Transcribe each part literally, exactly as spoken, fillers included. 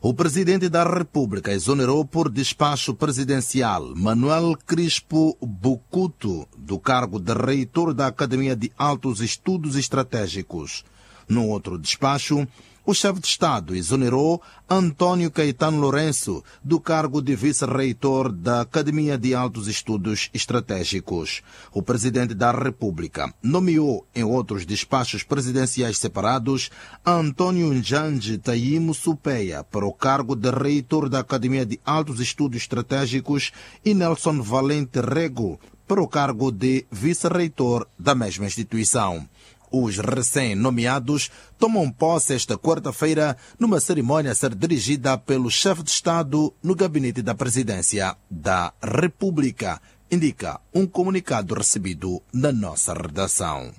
O Presidente da República exonerou por despacho presidencial Manuel Crispo Bucuto do cargo de reitor da Academia de Altos Estudos Estratégicos. No outro despacho, o chefe de Estado exonerou Antônio Caetano Lourenço do cargo de vice-reitor da Academia de Altos Estudos Estratégicos. O Presidente da República nomeou, em outros despachos presidenciais separados, Antônio Njanji Taimo Supeia para o cargo de reitor da Academia de Altos Estudos Estratégicos e Nelson Valente Rego para o cargo de vice-reitor da mesma instituição. Os recém-nomeados tomam posse esta quarta-feira numa cerimónia a ser dirigida pelo chefe de Estado no gabinete da Presidência da República, indica um comunicado recebido na nossa redação.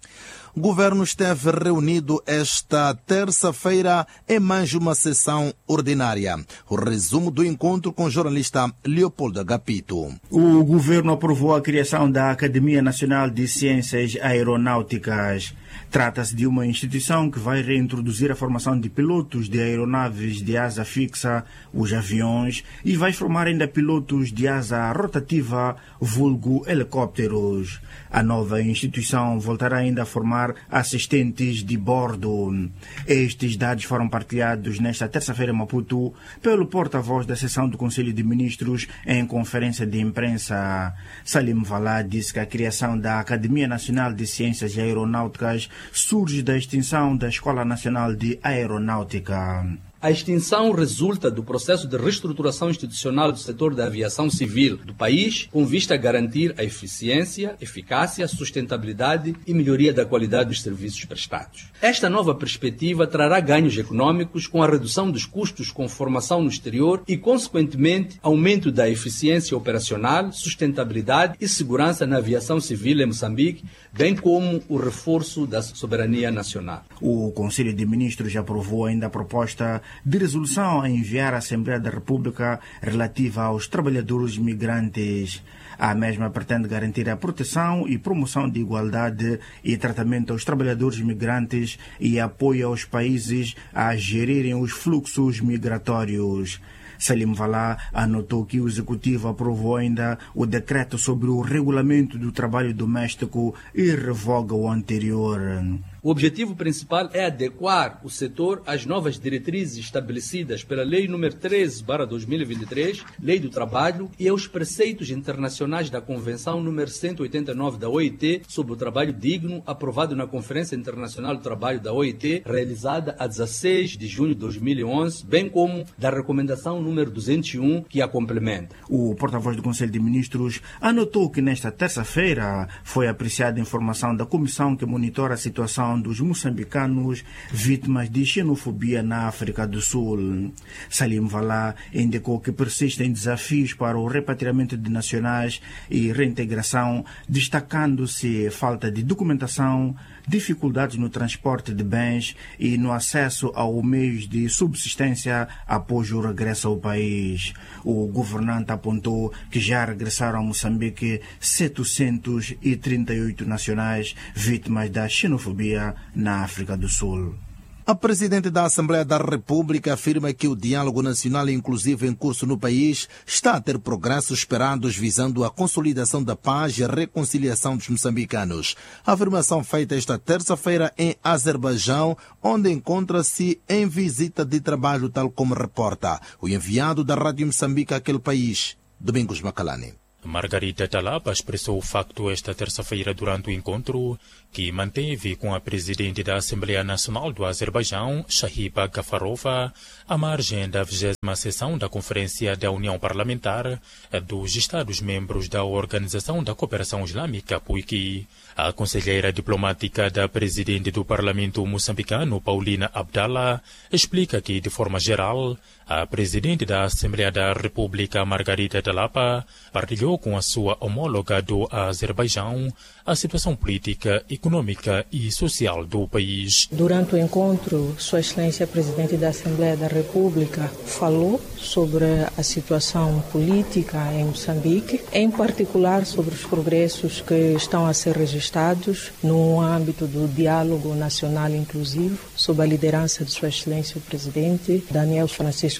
O governo esteve reunido esta terça-feira em mais uma sessão ordinária. O resumo do encontro com o jornalista Leopoldo Agapito. O governo aprovou a criação da Academia Nacional de Ciências Aeronáuticas. Trata-se de uma instituição que vai reintroduzir a formação de pilotos de aeronaves de asa fixa, os aviões, e vai formar ainda pilotos de asa rotativa, vulgo helicópteros. A nova instituição voltará ainda a formar assistentes de bordo. Estes dados foram partilhados nesta terça-feira em Maputo pelo porta-voz da seção do Conselho de Ministros em conferência de imprensa. Salim Valá disse que a criação da Academia Nacional de Ciências Aeronáuticas surge da extinção da Escola Nacional de Aeronáutica. A extinção resulta do processo de reestruturação institucional do setor da aviação civil do país, com vista a garantir a eficiência, eficácia, sustentabilidade e melhoria da qualidade dos serviços prestados. Esta nova perspectiva trará ganhos econômicos com a redução dos custos com formação no exterior e, consequentemente, aumento da eficiência operacional, sustentabilidade e segurança na aviação civil em Moçambique, bem como o reforço da soberania nacional. O Conselho de Ministros aprovou ainda a proposta de resolução a enviar à Assembleia da República relativa aos trabalhadores migrantes. A mesma pretende garantir a proteção e promoção de igualdade e tratamento aos trabalhadores migrantes e apoio aos países a gerirem os fluxos migratórios. Salim Valá anotou que o Executivo aprovou ainda o decreto sobre o regulamento do trabalho doméstico e revoga o anterior. O objetivo principal é adequar o setor às novas diretrizes estabelecidas pela Lei número treze barra dois mil e vinte e três, Lei do Trabalho, e aos preceitos internacionais da Convenção número cento e oitenta e nove da O I T sobre o trabalho digno, aprovado na Conferência Internacional do Trabalho da O I T, realizada a dezesseis de junho de dois mil e onze, bem como da Recomendação número duzentos e um, que a complementa. O porta-voz do Conselho de Ministros anotou que nesta terça-feira foi apreciada a informação da comissão que monitora a situação dos moçambicanos vítimas de xenofobia na África do Sul. Salim Valá indicou que persistem desafios para o repatriamento de nacionais e reintegração, destacando-se falta de documentação, dificuldades no transporte de bens e no acesso aos meios de subsistência após o regresso ao país. O governante apontou que já regressaram a Moçambique setecentos e trinta e oito nacionais vítimas da xenofobia na África do Sul. A Presidente da Assembleia da República afirma que o diálogo nacional inclusivo em curso no país está a ter progressos esperados visando a consolidação da paz e a reconciliação dos moçambicanos. A afirmação feita esta terça-feira em Azerbaijão, onde encontra-se em visita de trabalho, tal como reporta o enviado da Rádio Moçambique àquele país, Domingos Macalani. Margarida Talapa expressou o facto esta terça-feira durante o encontro que manteve com a presidente da Assembleia Nacional do Azerbaijão, Shahiba Gafarova, à margem da vigésima sessão da Conferência da União Parlamentar dos Estados-membros da Organização da Cooperação Islâmica, P U I C. A conselheira diplomática da presidente do Parlamento moçambicano, Paulina Abdallah, explica que, de forma geral, a presidente da Assembleia da República, Margarida Talapa, partilhou com a sua homóloga do Azerbaijão a situação política, econômica e social do país. Durante o encontro, Sua Excelência Presidente da Assembleia da República falou sobre a situação política em Moçambique, em particular sobre os progressos que estão a ser registrados no âmbito do diálogo nacional inclusivo, sob a liderança de Sua Excelência o Presidente Daniel Francisco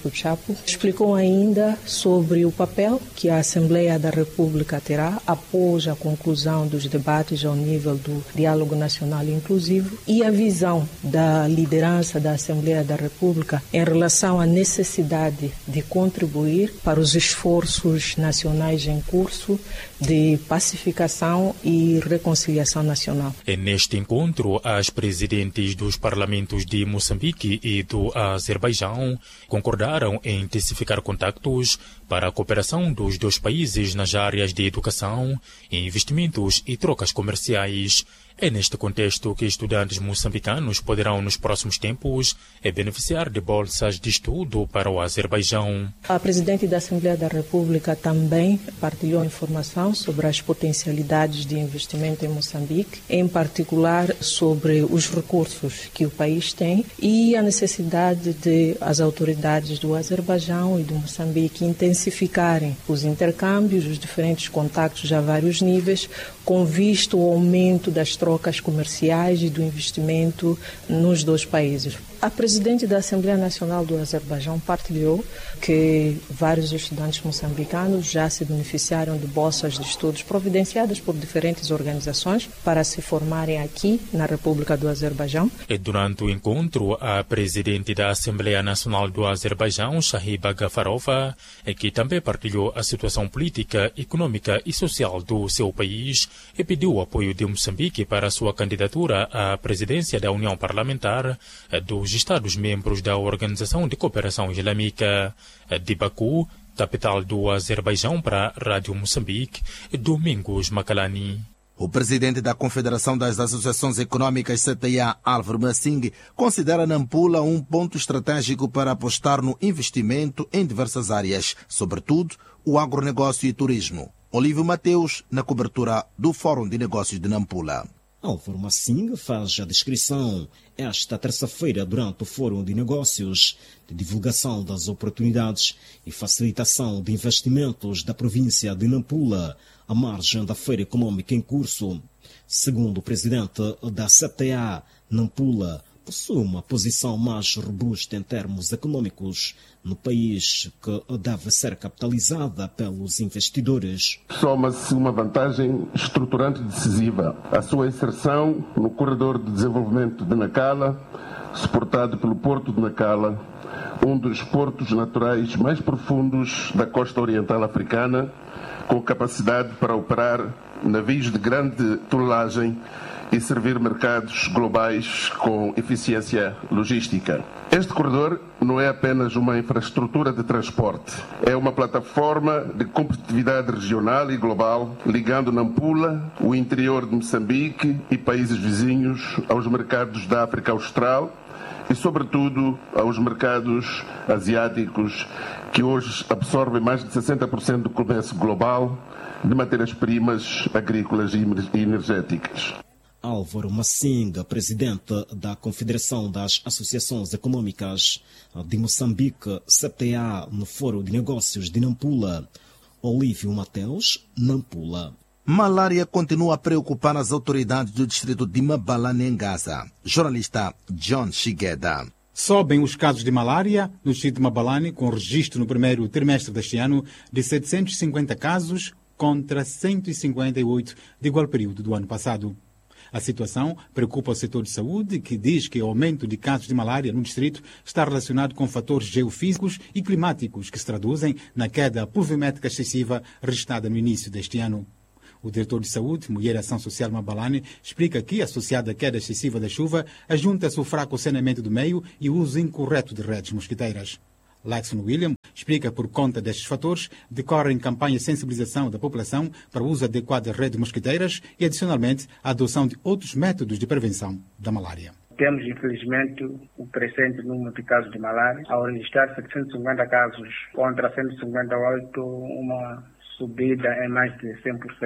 Francisco Chapo, explicou ainda sobre o papel que a Assembleia da República terá após a conclusão dos debates ao nível do Diálogo Nacional Inclusivo e a visão da liderança da Assembleia da República em relação à necessidade de contribuir para os esforços nacionais em curso de pacificação e reconciliação nacional. E neste encontro, as presidentes dos parlamentos de Moçambique e do Azerbaijão concordaram em intensificar contactos para a cooperação dos dois países nas áreas de educação, investimentos e trocas comerciais. É neste contexto que estudantes moçambicanos poderão, nos próximos tempos, beneficiar de bolsas de estudo para o Azerbaijão. A Presidente da Assembleia da República também partilhou informação sobre as potencialidades de investimento em Moçambique, em particular sobre os recursos que o país tem e a necessidade de as autoridades do Azerbaijão e do Moçambique intensificarem os intercâmbios, os diferentes contactos a vários níveis, com visto ao aumento das trocas comerciais e do investimento nos dois países. A Presidente da Assembleia Nacional do Azerbaijão partilhou que vários estudantes moçambicanos já se beneficiaram de bolsas de estudos providenciadas por diferentes organizações para se formarem aqui na República do Azerbaijão. E durante o encontro, a Presidente da Assembleia Nacional do Azerbaijão, Shahiba Gafarova, que também partilhou a situação política, econômica e social do seu país, e pediu o apoio de Moçambique para a sua candidatura à presidência da União Parlamentar dos Estados-membros da Organização de Cooperação Islâmica. De Baku, capital do Azerbaijão, para a Rádio Moçambique, Domingos Macalani. O presidente da Confederação das Associações Econômicas, C T A, Álvaro Massing, considera Nampula um ponto estratégico para apostar no investimento em diversas áreas, sobretudo o agronegócio e turismo. Olívio Mateus, na cobertura do Fórum de Negócios de Nampula. Álvaro Massing faz a descrição esta terça-feira durante o Fórum de Negócios de divulgação das oportunidades e facilitação de investimentos da província de Nampula, à margem da Feira Econômica em curso. Segundo o presidente da C T A, Nampula possui uma posição mais robusta em termos econômicos no país, que deve ser capitalizada pelos investidores. Soma-se uma vantagem estruturante decisiva: a sua inserção no corredor de desenvolvimento de Nacala, suportado pelo Porto de Nacala, um dos portos naturais mais profundos da costa oriental africana, com capacidade para operar navios de grande tonelagem e servir mercados globais com eficiência logística. Este corredor não é apenas uma infraestrutura de transporte, é uma plataforma de competitividade regional e global, ligando Nampula, o interior de Moçambique e países vizinhos aos mercados da África Austral e, sobretudo, aos mercados asiáticos, que hoje absorvem mais de sessenta por cento do comércio global de matérias-primas agrícolas e energéticas. Álvaro Massing, presidente da Confederação das Associações Econômicas de Moçambique, C T A, no Fórum de Negócios de Nampula. Olívio Mateus, Nampula. Malária continua a preocupar as autoridades do distrito de Mabalane, em Gaza. Jornalista John Shigeda. Sobem os casos de malária no distrito de Mabalane, com registro no primeiro trimestre deste ano de setecentos e cinquenta casos contra cento e cinquenta e oito de igual período do ano passado. A situação preocupa o setor de saúde, que diz que o aumento de casos de malária no distrito está relacionado com fatores geofísicos e climáticos que se traduzem na queda pluviométrica excessiva registrada no início deste ano. O diretor de Saúde, Mulher e Ação Social Mabalane, explica que, associada à queda excessiva da chuva, ajunta-se o fraco saneamento do meio e o uso incorreto de redes mosquiteiras. Laxon William explica que, por conta destes fatores, decorrem campanhas de sensibilização da população para o uso adequado das redes mosquiteiras e, adicionalmente, a adoção de outros métodos de prevenção da malária. Temos, infelizmente, o crescente número de casos de malária, ao registrar setecentos e cinquenta casos contra cento e cinquenta e oito, uma subida em mais de cem por cento.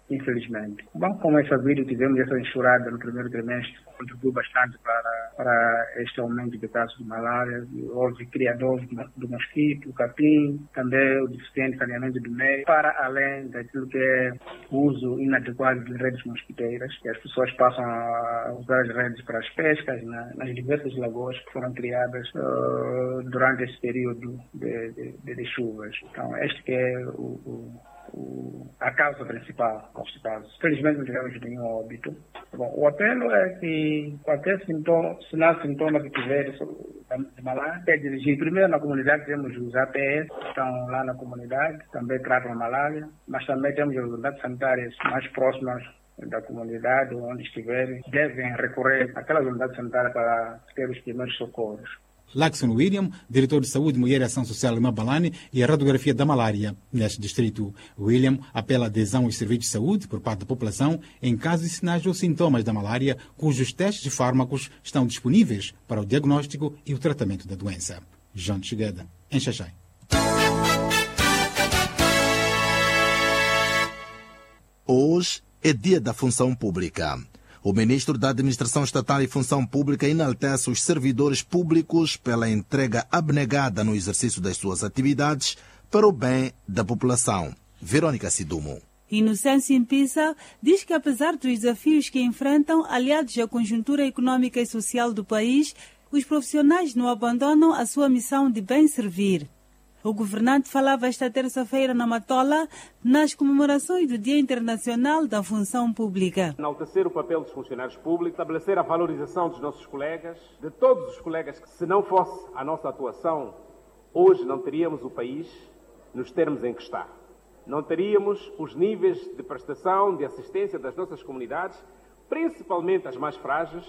infelizmente. Bom, como é sabido, tivemos essa enxurrada no primeiro trimestre, contribuiu bastante para, para este aumento de casos de malária. Houve criadores do mosquito, capim, também o deficiente saneamento do meio, para além daquilo que é o uso inadequado de redes mosquiteiras, que as pessoas passam a usar as redes para as pescas na, nas diversas lagoas que foram criadas uh, durante esse período de, de, de, de chuvas. Então, este que é o, o O, a causa principal deste caso. Felizmente não tivemos nenhum óbito. Bom, o apelo é que qualquer sintoma, sinal, sintoma que tiver de malária, é dirigir primeiro na comunidade. Temos os A P S que estão lá na comunidade, também tratam a malária, mas também temos as unidades sanitárias mais próximas da comunidade, onde estiverem, devem recorrer àquelas unidades sanitárias para ter os primeiros socorros. Laxon William, diretor de Saúde, Mulher e Ação Social em Mabalane, e a radiografia da malária neste distrito. William apela à adesão aos serviços de saúde por parte da população em caso de sinais ou sintomas da malária, cujos testes e fármacos estão disponíveis para o diagnóstico e o tratamento da doença. João Chigueda, em Xaxai. Hoje é dia da função pública. O ministro da Administração Estatal e Função Pública enaltece os servidores públicos pela entrega abnegada no exercício das suas atividades para o bem da população. Verônica Sidumo. Inocêncio Impisa diz que, apesar dos desafios que enfrentam, aliados à conjuntura econômica e social do país, os profissionais não abandonam a sua missão de bem servir. O governante falava esta terça-feira na Matola, nas comemorações do Dia Internacional da Função Pública. Enaltecer o papel dos funcionários públicos, estabelecer a valorização dos nossos colegas, de todos os colegas que, se não fosse a nossa atuação, hoje não teríamos o país nos termos em que está. Não teríamos os níveis de prestação, de assistência das nossas comunidades, principalmente as mais frágeis,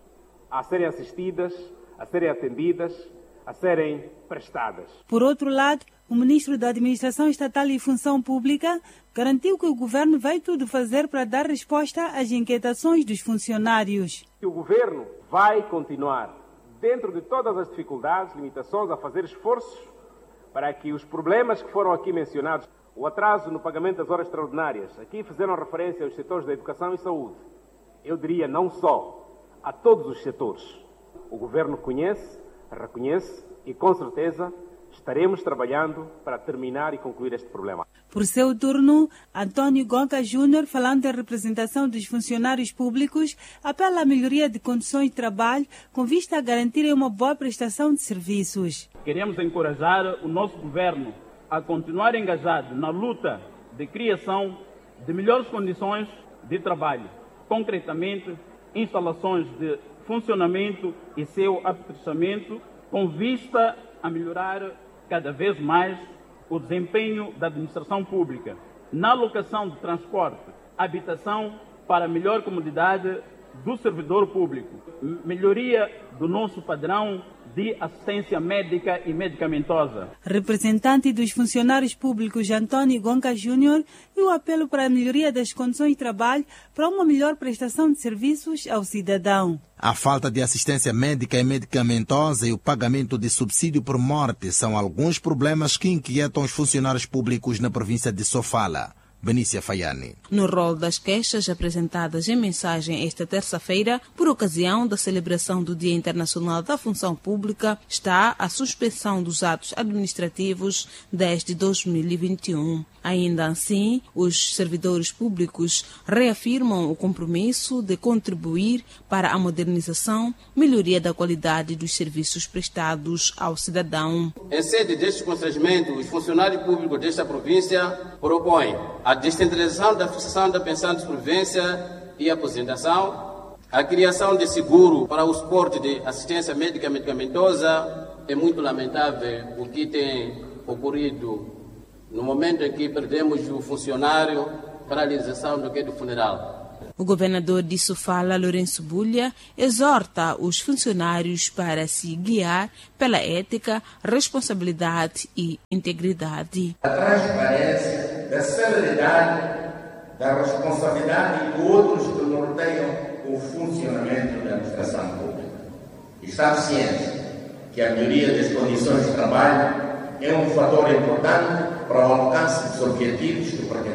a serem assistidas, a serem atendidas, a serem prestadas. Por outro lado, o ministro da Administração Estatal e Função Pública garantiu que o governo vai tudo fazer para dar resposta às inquietações dos funcionários. O governo vai continuar, dentro de todas as dificuldades, limitações, a fazer esforços para que os problemas que foram aqui mencionados, o atraso no pagamento das horas extraordinárias, aqui fizeram referência aos setores da educação e saúde. Eu diria não só a todos os setores. O governo conhece, reconhece e, com certeza, estaremos trabalhando para terminar e concluir este problema. Por seu turno, Antônio Gonca Júnior, falando em representação dos funcionários públicos, apela à melhoria de condições de trabalho com vista a garantirem uma boa prestação de serviços. Queremos encorajar o nosso governo a continuar engajado na luta de criação de melhores condições de trabalho, concretamente instalações de funcionamento e seu aperfeiçoamento, com vista a melhorar cada vez mais o desempenho da administração pública na alocação de transporte, habitação para melhor comodidade do servidor público, melhoria do nosso padrão de assistência médica e medicamentosa. Representante dos funcionários públicos Antônio Gonca Júnior e o apelo para a melhoria das condições de trabalho para uma melhor prestação de serviços ao cidadão. A falta de assistência médica e medicamentosa e o pagamento de subsídio por morte são alguns problemas que inquietam os funcionários públicos na província de Sofala. Benícia Faiani. No rol das queixas apresentadas em mensagem esta terça-feira, por ocasião da celebração do Dia Internacional da Função Pública, está a suspensão dos atos administrativos desde dois mil e vinte e um. Ainda assim, os servidores públicos reafirmam o compromisso de contribuir para a modernização, melhoria da qualidade dos serviços prestados ao cidadão. Em sede deste constrangimento, os funcionários públicos desta província propõem a descentralização da fixação da pensão de sobrevivência e aposentação, a criação de seguro para o suporte de assistência médica medicamentosa. É muito lamentável o que tem ocorrido no momento em que perdemos o funcionário para a realização do que do funeral. O governador de Sofala, Lourenço Bulha, exorta os funcionários para se guiar pela ética, responsabilidade e integridade. A transparência, da celeridade, da responsabilidade e outros que norteiam o funcionamento da administração pública. Estamos cientes que a melhoria das condições de trabalho é um fator importante para o alcance dos objetivos que pretendemos.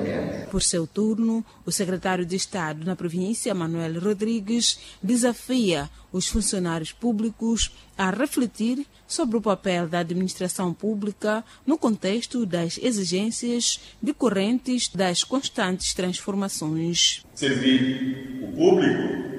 Por seu turno, o secretário de Estado na província, Manuel Rodrigues, desafia os funcionários públicos a refletir sobre o papel da administração pública no contexto das exigências decorrentes das constantes transformações. Servir o público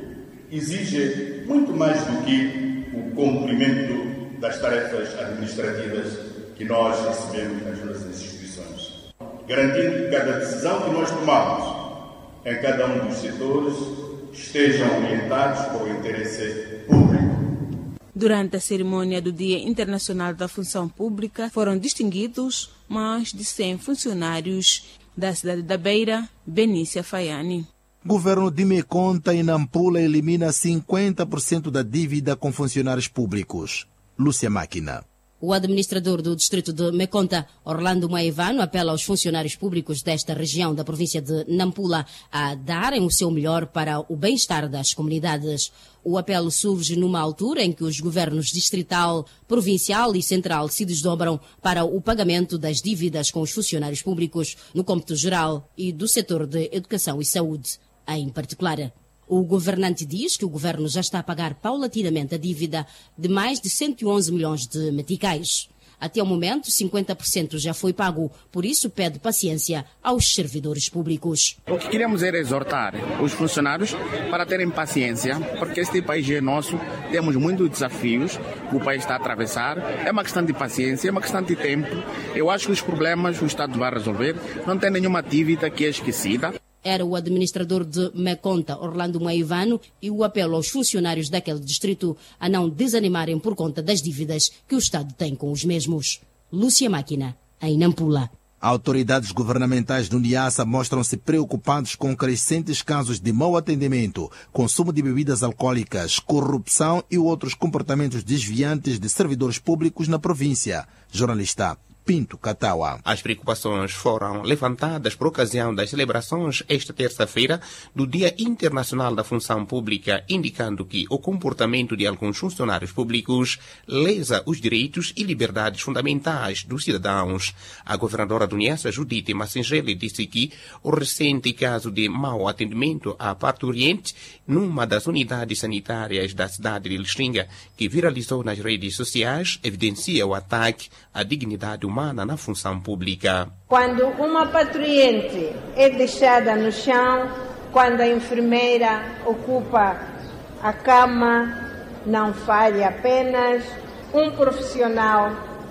exige muito mais do que o cumprimento das tarefas administrativas que nós recebemos nas nossas instituições, garantindo que cada decisão que nós tomamos em cada um dos setores estejam orientados para o interesse público. Durante a cerimônia do Dia Internacional da Função Pública, foram distinguidos mais de cem funcionários da cidade da Beira, Benícia Faiani. Governo de Meconta e Nampula elimina cinquenta por cento da dívida com funcionários públicos. Lúcia Máquina. O administrador do distrito de Meconta, Orlando Maivano, apela aos funcionários públicos desta região da província de Nampula a darem o seu melhor para o bem-estar das comunidades. O apelo surge numa altura em que os governos distrital, provincial e central se desdobram para o pagamento das dívidas com os funcionários públicos no cômputo geral e do setor de educação e saúde, em particular. O governante diz que o governo já está a pagar paulatinamente a dívida de mais de cento e onze milhões de meticais. Até o momento, cinquenta por cento já foi pago, por isso pede paciência aos servidores públicos. O que queremos é exortar os funcionários para terem paciência, porque este país é nosso, temos muitos desafios que o país está a atravessar, é uma questão de paciência, é uma questão de tempo. Eu acho que os problemas o Estado vai resolver, não tem nenhuma dívida que é esquecida. Era o administrador de Meconta, Orlando Maivano, e o apelo aos funcionários daquele distrito a não desanimarem por conta das dívidas que o Estado tem com os mesmos. Lúcia Máquina, em Nampula. Autoridades governamentais do Niassa mostram-se preocupados com crescentes casos de mau atendimento, consumo de bebidas alcoólicas, corrupção e outros comportamentos desviantes de servidores públicos na província. Jornalista Pinto Catawa. As preocupações foram levantadas por ocasião das celebrações esta terça-feira do Dia Internacional da Função Pública, indicando que o comportamento de alguns funcionários públicos lesa os direitos e liberdades fundamentais dos cidadãos. A governadora do Niassa, Judite Massingeli, disse que o recente caso de mau atendimento à parturiente numa das unidades sanitárias da cidade de Lixinga, que viralizou nas redes sociais, evidencia o ataque à dignidade humana na função pública. Quando uma parturiente é deixada no chão, quando a enfermeira ocupa a cama, não falha apenas um profissional,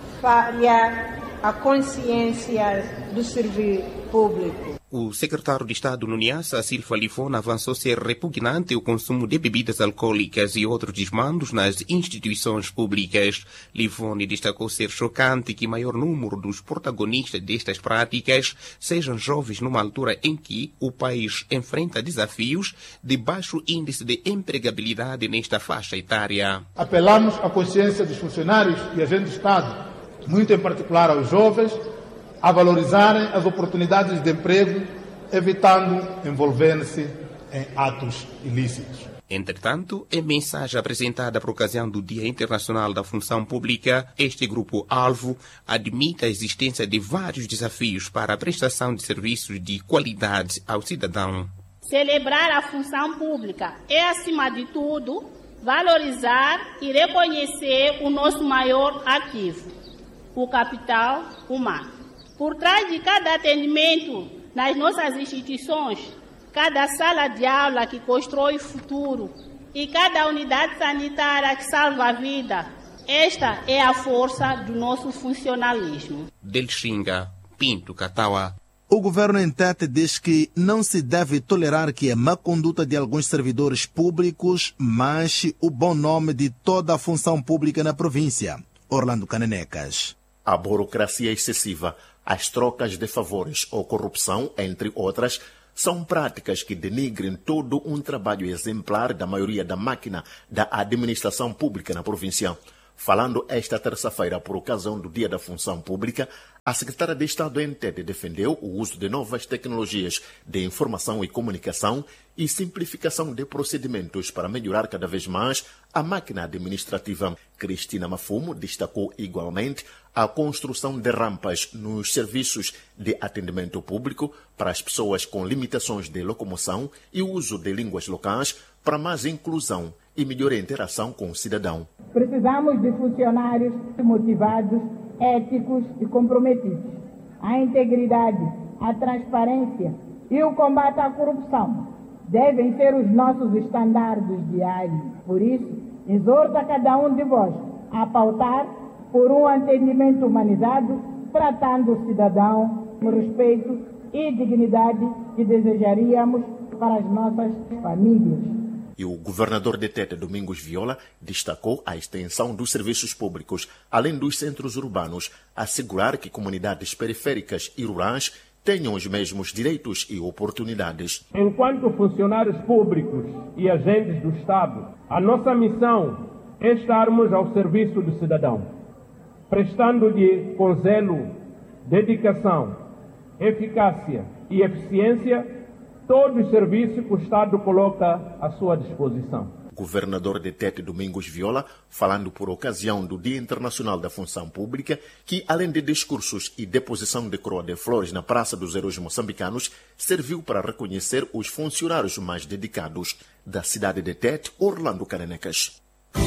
falha a consciência do serviço público. O secretário de Estado no Niassa, Silva Lifona, avançou ser repugnante o consumo de bebidas alcoólicas e outros desmandos nas instituições públicas. Lifone destacou ser chocante que o maior número dos protagonistas destas práticas sejam jovens numa altura em que o país enfrenta desafios de baixo índice de empregabilidade nesta faixa etária. Apelamos à consciência dos funcionários e agentes de Estado, muito em particular aos jovens, a valorizarem as oportunidades de emprego, evitando envolver-se em atos ilícitos. Entretanto, em mensagem apresentada por ocasião do Dia Internacional da Função Pública, este grupo-alvo admite a existência de vários desafios para a prestação de serviços de qualidade ao cidadão. Celebrar a função pública é, acima de tudo, valorizar e reconhecer o nosso maior ativo, o capital humano. Por trás de cada atendimento nas nossas instituições, cada sala de aula que constrói o futuro e cada unidade sanitária que salva a vida, esta é a força do nosso funcionalismo. Delxinga, Pinto Catawa. O governo em Tete diz que não se deve tolerar que a má conduta de alguns servidores públicos manche o bom nome de toda a função pública na província. Orlando Cananecas. A burocracia excessiva, as trocas de favores ou corrupção, entre outras, são práticas que denigrem todo um trabalho exemplar da maioria da máquina da administração pública na província. Falando esta terça-feira por ocasião do Dia da Função Pública, a secretária de Estado em Tete defendeu o uso de novas tecnologias de informação e comunicação e simplificação de procedimentos para melhorar cada vez mais a máquina administrativa. Cristina Mafumo destacou igualmente a construção de rampas nos serviços de atendimento público para as pessoas com limitações de locomoção e o uso de línguas locais para mais inclusão e melhor interação com o cidadão. Precisamos de funcionários motivados, éticos e comprometidos. A integridade, a transparência e o combate à corrupção devem ser os nossos estandardes diários. Por isso, exorto a cada um de vós a pautar por um atendimento humanizado, tratando o cidadão com respeito e dignidade que desejaríamos para as nossas famílias. E o governador de Tete, Domingos Viola, destacou a extensão dos serviços públicos, além dos centros urbanos, assegurar que comunidades periféricas e rurais tenham os mesmos direitos e oportunidades. Enquanto funcionários públicos e agentes do Estado, a nossa missão é estarmos ao serviço do cidadão, prestando-lhe com zelo, dedicação, eficácia e eficiência todos os serviços que o Estado coloca à sua disposição. Governador de Tete, Domingos Viola, falando por ocasião do Dia Internacional da Função Pública, que além de discursos e deposição de coroa de flores na Praça dos Heróis Moçambicanos, serviu para reconhecer os funcionários mais dedicados da cidade de Tete, Orlando Carenecas.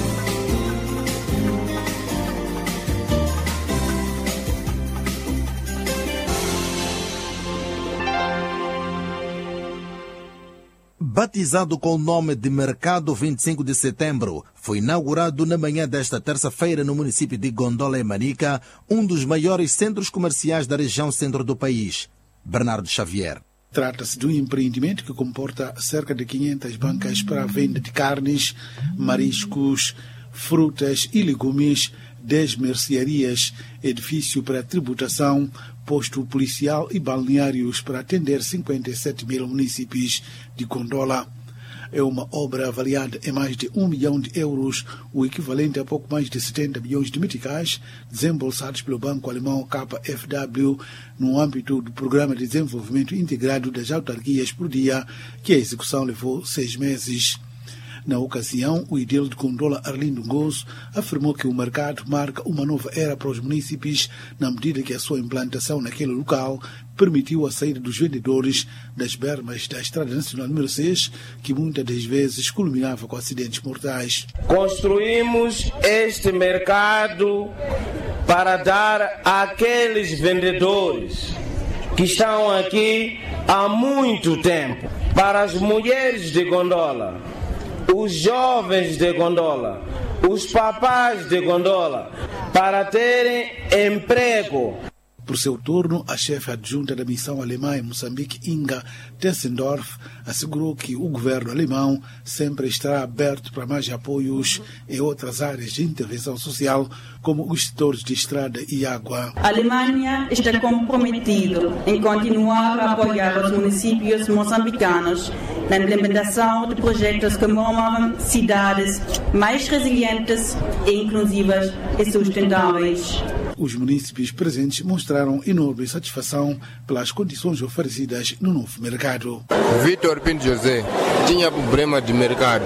Batizado com o nome de Mercado vinte e cinco de Setembro, foi inaugurado na manhã desta terça-feira no município de Gondola e Manica, um dos maiores centros comerciais da região centro do país. Bernardo Xavier. Trata-se de um empreendimento que comporta cerca de quinhentas bancas para a venda de carnes, mariscos, frutas e legumes, dez mercearias, edifício para tributação, posto policial e balneários para atender cinquenta e sete mil munícipes de Gondola. É uma obra avaliada em mais de um milhão de euros, o equivalente a pouco mais de setenta milhões de meticais, desembolsados pelo banco alemão K F W no âmbito do Programa de Desenvolvimento Integrado das Autarquias por Dia, que a execução levou seis meses. Na ocasião, o edil de Gondola, Arlindo Gozo, afirmou que o mercado marca uma nova era para os munícipes, na medida que a sua implantação naquele local permitiu a saída dos vendedores das bermas da Estrada Nacional número seis, que muitas das vezes culminava com acidentes mortais. Construímos este mercado para dar àqueles vendedores que estão aqui há muito tempo, para as mulheres de Gondola, os jovens de Gondola, os papás de Gondola, para terem emprego. Por seu turno, a chefe adjunta da missão alemã em Moçambique, Inga Tessendorf, assegurou que o governo alemão sempre estará aberto para mais apoios em outras áreas de intervenção social, como os setores de estrada e água. A Alemanha está comprometida em continuar a apoiar os municípios moçambicanos na implementação de projetos que promovam cidades mais resilientes, inclusivas e sustentáveis. Os munícipes presentes mostraram enorme satisfação pelas condições oferecidas no novo mercado. Vitor Pinto José tinha problema de mercado.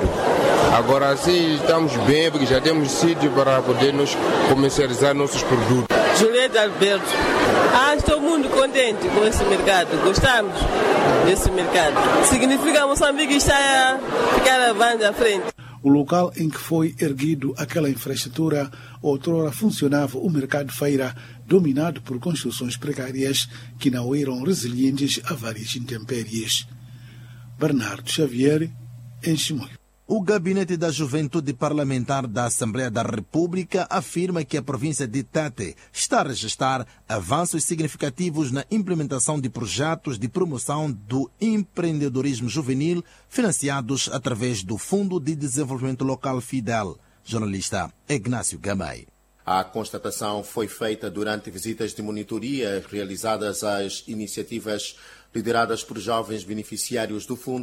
Agora sim estamos bem porque já temos sítio para podermos comercializar nossos produtos. Julieta Alberto, ah, estou muito contente com esse mercado. Gostamos desse mercado. Significa que Moçambique está a ficar avançando à frente. O local em que foi erguido aquela infraestrutura, outrora funcionava o mercado-feira, dominado por construções precárias que não eram resilientes a várias intempéries. Bernardo Xavier, em Chimoio. O Gabinete da Juventude Parlamentar da Assembleia da República afirma que a província de Tete está a registrar avanços significativos na implementação de projetos de promoção do empreendedorismo juvenil financiados através do Fundo de Desenvolvimento Local FIDEL. Jornalista Ignácio Gamay. A constatação foi feita durante visitas de monitoria realizadas às iniciativas lideradas por jovens beneficiários do fundo,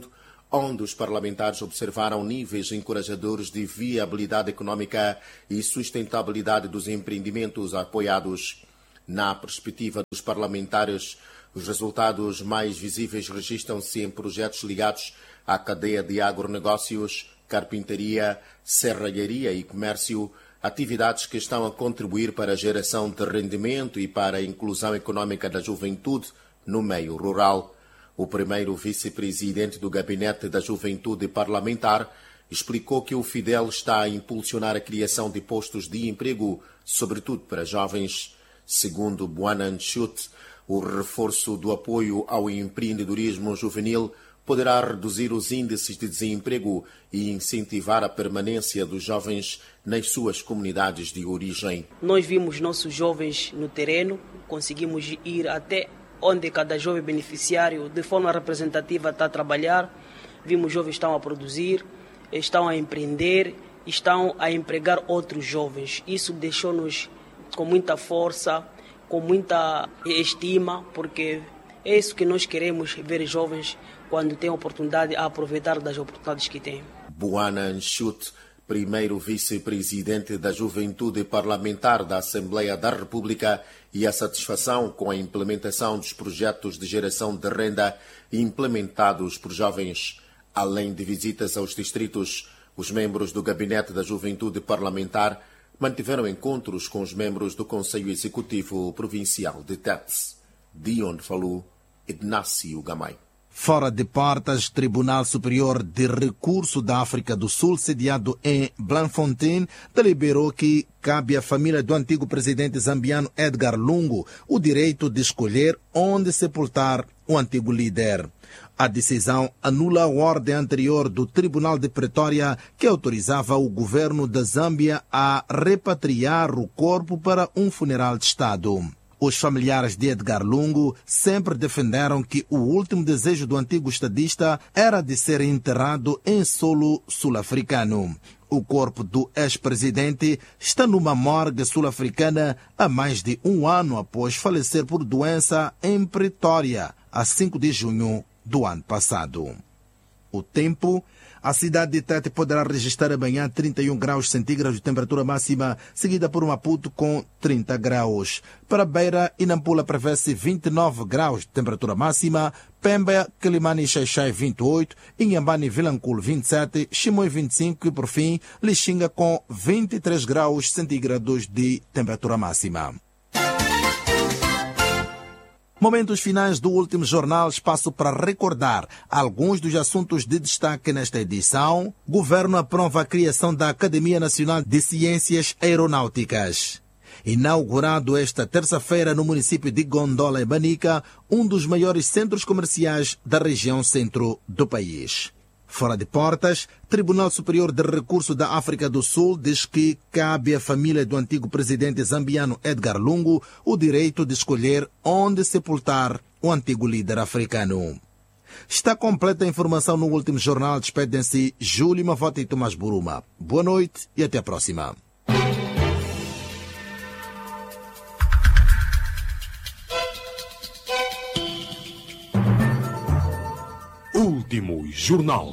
onde os parlamentares observaram níveis encorajadores de viabilidade econômica e sustentabilidade dos empreendimentos apoiados. Na perspectiva dos parlamentares, os resultados mais visíveis registram-se em projetos ligados à cadeia de agronegócios, carpintaria, serralharia e comércio, atividades que estão a contribuir para a geração de rendimento e para a inclusão econômica da juventude no meio rural. O primeiro vice-presidente do Gabinete da Juventude Parlamentar explicou que o Fidel está a impulsionar a criação de postos de emprego, sobretudo para jovens. Segundo Buanan Chut, o reforço do apoio ao empreendedorismo juvenil poderá reduzir os índices de desemprego e incentivar a permanência dos jovens nas suas comunidades de origem. Nós vimos nossos jovens no terreno, conseguimos ir até onde cada jovem beneficiário de forma representativa está a trabalhar. Vimos jovens que estão a produzir, estão a empreender, estão a empregar outros jovens. Isso deixou-nos com muita força, com muita estima, porque é isso que nós queremos ver jovens quando têm oportunidade a aproveitar das oportunidades que têm. Buanan Chut, primeiro vice-presidente da Juventude Parlamentar da Assembleia da República, e a satisfação com a implementação dos projetos de geração de renda implementados por jovens. Além de visitas aos distritos, os membros do Gabinete da Juventude Parlamentar mantiveram encontros com os membros do Conselho Executivo Provincial de Tete, de onde falou Ignácio Gamay. Fora de portas, Tribunal Superior de Recurso da África do Sul, sediado em Bloemfontein, deliberou que cabe à família do antigo presidente zambiano Edgar Lungu o direito de escolher onde sepultar o antigo líder. A decisão anula a ordem anterior do Tribunal de Pretória, que autorizava o governo da Zâmbia a repatriar o corpo para um funeral de Estado. Os familiares de Edgar Lungu sempre defenderam que o último desejo do antigo estadista era de ser enterrado em solo sul-africano. O corpo do ex-presidente está numa morgue sul-africana há mais de um ano após falecer por doença em Pretória, a cinco de junho do ano passado. O tempo. A cidade de Tete poderá registrar amanhã trinta e um graus centígrados de temperatura máxima, seguida por Maputo com trinta graus. Para Beira e Nampula prevê-se vinte e nove graus de temperatura máxima, Pemba, Quelimane e Xaixai vinte e oito, Inhambane e Vilanculo vinte e sete, Chimoio vinte e cinco e, por fim, Lixinga com vinte e três graus centígrados de temperatura máxima. Momentos finais do último jornal, espaço para recordar alguns dos assuntos de destaque nesta edição. Governo aprova a criação da Academia Nacional de Ciências Aeronáuticas. Inaugurado esta terça-feira no município de Gondola e Manica, um dos maiores centros comerciais da região centro do país. Fora de portas, Tribunal Superior de Recurso da África do Sul diz que cabe à família do antigo presidente zambiano Edgar Lungu o direito de escolher onde sepultar o antigo líder africano. Está completa a informação no último jornal. Despedem-se Júlio Mavota e Tomás Buruma. Boa noite e até a próxima. Último jornal.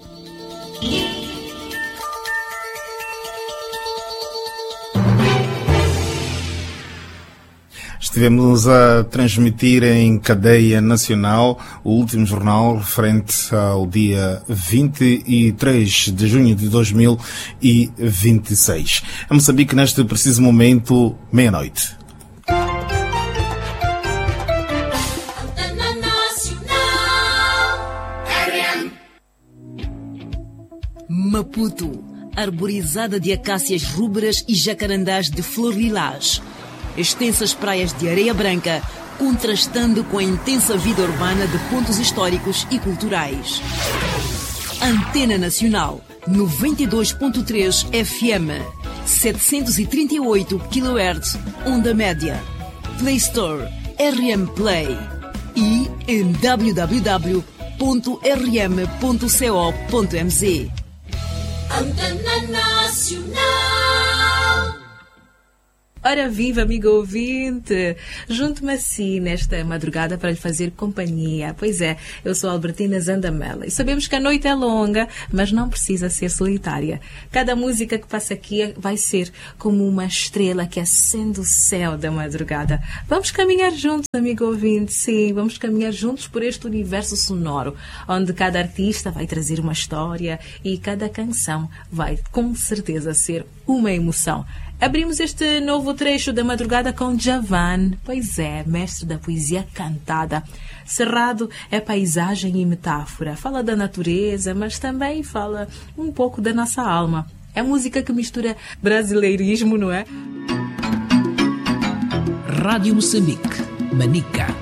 Estivemos a transmitir em cadeia nacional o último jornal referente ao dia vinte e três de junho de dois mil e vinte e seis. Em Moçambique, neste preciso momento, meia-noite. Maputo, arborizada de acácias rúberas e jacarandás de flor lilás. Extensas praias de areia branca, contrastando com a intensa vida urbana de pontos históricos e culturais. Antena Nacional, noventa e dois ponto três F M, setecentos e trinta e oito quilohertz, onda média. Play Store, R M Play. E em w w w ponto r m ponto co ponto m z. Antena Nacional. Ora viva, amigo ouvinte! Junto-me assim nesta madrugada para lhe fazer companhia. Pois é, eu sou Albertina Zandamela e sabemos que a noite é longa, mas não precisa ser solitária. Cada música que passa aqui vai ser como uma estrela que acende o céu da madrugada. Vamos caminhar juntos, amigo ouvinte, sim, vamos caminhar juntos por este universo sonoro, onde cada artista vai trazer uma história e cada canção vai, com certeza, ser uma emoção. Abrimos este novo trecho da madrugada com Djavan, pois é, mestre da poesia cantada. Cerrado é paisagem e metáfora, fala da natureza, mas também fala um pouco da nossa alma. É música que mistura brasileirismo, não é? Rádio Moçambique, Manica.